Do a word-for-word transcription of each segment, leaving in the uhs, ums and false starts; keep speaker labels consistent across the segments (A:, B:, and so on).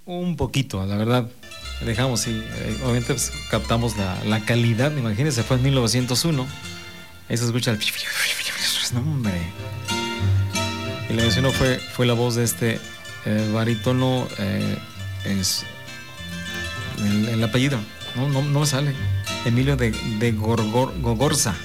A: Un poquito, la verdad. Dejamos, sí. Eh, obviamente pues, captamos la, la calidad. Imagínense, fue en mil novecientos uno. Ahí se escucha el... No, hombre. Y le menciono, fue, fue la voz de este eh, barítono. Eh, es el, el apellido. No, no, no me sale. Emilio de, de Gorgor, Gogorza.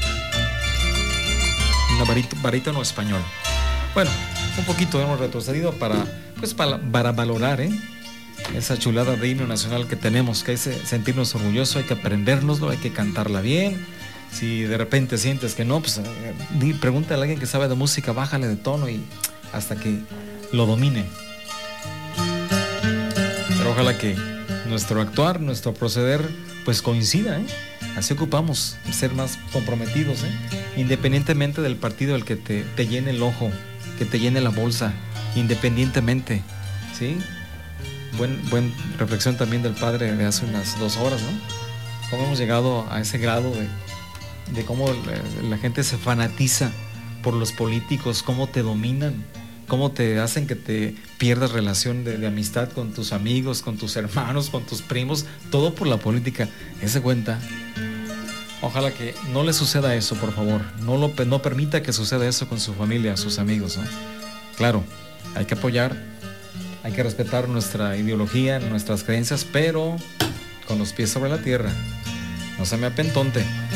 A: Un barít, barítono español. Bueno, un poquito hemos retrocedido para, pues para, para valorar, ¿eh? Esa chulada de himno nacional que tenemos, que hay que sentirnos orgullosos, hay que aprendérnoslo, hay que cantarla bien. Si de repente sientes que no, pues eh, pregúntale a alguien que sabe de música, bájale de tono y hasta que lo domine. Pero ojalá que nuestro actuar, nuestro proceder, pues coincida, ¿eh? Así ocupamos ser más comprometidos, ¿eh? Independientemente del partido al que te, te llene el ojo, que te llene la bolsa, independientemente, ¿sí? Buen, buen reflexión también del padre de hace unas dos horas, ¿no? Cómo hemos llegado a ese grado de, de cómo la, la gente se fanatiza por los políticos, cómo te dominan, cómo te hacen que te pierdas relación de, de amistad con tus amigos, con tus hermanos, con tus primos, todo por la política. ¿Se cuenta? Ojalá que no le suceda eso, por favor. No, lo, no permita que suceda eso con su familia, sus amigos, ¿no? Claro, hay que apoyar, hay que respetar nuestra ideología, nuestras creencias, pero con los pies sobre la tierra. No se me apentonte.